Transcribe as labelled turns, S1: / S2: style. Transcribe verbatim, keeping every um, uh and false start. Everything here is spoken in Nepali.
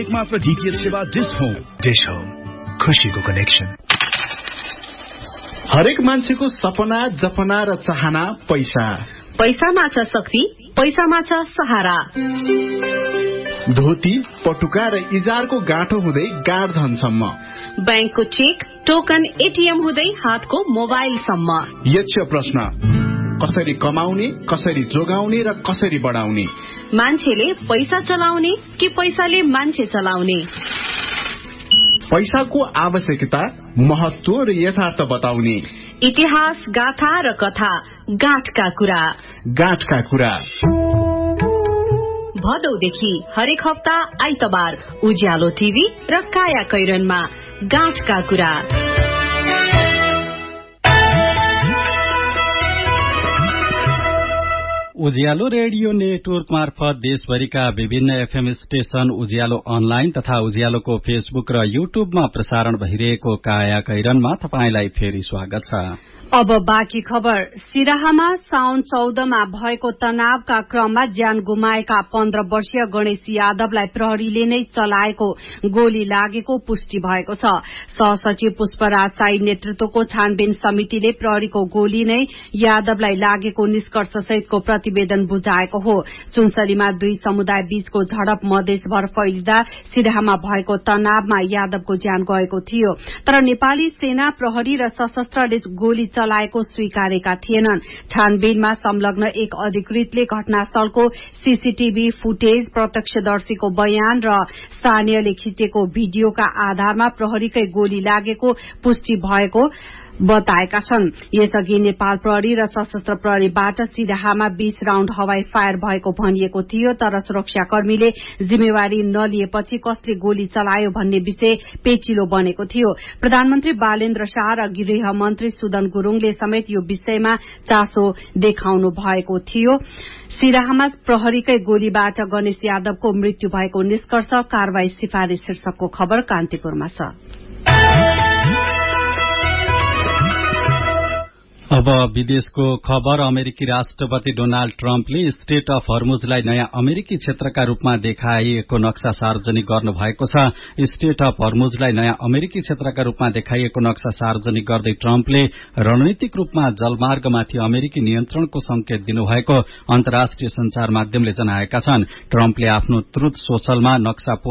S1: एकमात्र डीटीएच सेवा डिश होम।
S2: डिश होम, खुशीको कनेक्सन।
S3: हरेक मान्छेको सपना, जपना र चाहना पैसा।
S4: पैसामा छ शक्ति, पैसामा छ सहारा।
S3: धोती, पटुका र इजारको गाँठो हुँदै गाड धनसम्म,
S4: बैंकको चेक, टोकन, एटीएम हुँदै हातको मोबाइलसम्म।
S3: यक्ष प्रश्न, कसरी कमाउने, कसरी जोगाउने र कसरी बढाउने?
S4: मान्छेले पैसा चलाउने कि पैसाले मान्छे चलाउने?
S3: पैसाको आवश्यकता, महत्व र यथार्थ बताउने।
S4: इतिहास, गाथा र कथा, गाँठका कुरा।
S3: गाँठका कुरा
S4: भदौदेखि हरेक हप्ता आइतबार उज्यालो टिभी र काया कैरनमा गाँठका कुरा।
S5: उज्यालो रेडियो नेटवर्क मार्फत देशभरिका विभिन्न एफएम स्टेशन, उज्यालो अनलाइन तथा उज्यालोको फेसबुक र युट्युबमा प्रसारण भइरहेको काया कैरनमा तपाईंलाई फेरि स्वागत छ।
S6: अब बाँकी खबर। सिराहामा साउन चौधमा भएको तनावका क्रममा ज्यान गुमाएका पन्ध्र वर्षीय गणेश यादवलाई प्रहरीले नै चलाएको गोली लागेको पुष्टि भएको छ। सहसचिव पुष्पराज साई नेतृत्वको छानबिन समितिले प्रहरीको गोली नै यादवलाई लागेको निष्कर्ष सहितको प्रतिवेदन बुझाएको हो। सुनसरीमा दुई समुदाय बीचको झडप मधेसभर फैलिँदा सिराहामा भएको तनावमा यादवको ज्यान गएको थियो। तर नेपाली सेना, प्रहरी र सशस्त्रले गोली चलाएको स्वीकारेका थिएनन्। छानबिनमा संलग्न एक अधिकृतले घटनास्थलको सीसीटीभी फुटेज, प्रत्यक्षदर्शीको बयान र स्थानीयले खिचेको भिडियोका आधारमा प्रहरीकै गोली लागेको पुष्टि भएको बताएका छन्। यसअघि नेपाल प्रहरी र सशस्त्र प्रहरीबाट सिराहामा बीस राउण्ड हवाई फायर भएको भनिएको थियो, तर सुरक्षाकर्मीले जिम्मेवारी नलिएपछि कसले गोली चलायो भन्ने विषय पेचिलो बनेको थियो। प्रधानमन्त्री बालेन्द्र शाह र गृह मन्त्री सुदन गुरूङले समेत यो विषयमा चासो देखाउनु भएको थियो। सिराहामा प्रहरीकै गोलीबाट गणेश यादवको मृत्यु भएको निष्कर्ष कारवाही सिफारिश शीर्षकको खबर कान्तिपुरमा छ।
S5: अब विदेशको खबर। अमेरिकी राष्ट्रपति डोनाल्ड ट्रम्पले स्टेट अफ हर्मुजलाई नयाँ अमेरिकी क्षेत्रका रूपमा देखाइएको नक्सा सार्वजनिक गर्नु भएको छ। स्टेट अफ हर्मुजलाई नयाँ अमेरिकी क्षेत्रका रूपमा देखाइएको नक्सा सार्वजनिक गर्दै ट्रम्पले रणनीतिक रूपमा जलमार्गमाथि अमेरिकी नियन्त्रणको संकेत दिनुभएको अन्तर्राष्ट्रिय संचार माध्यमले जनाएका छन्। ट्रम्पले आफ्नो ट्रुथ सोशलमा नक्सा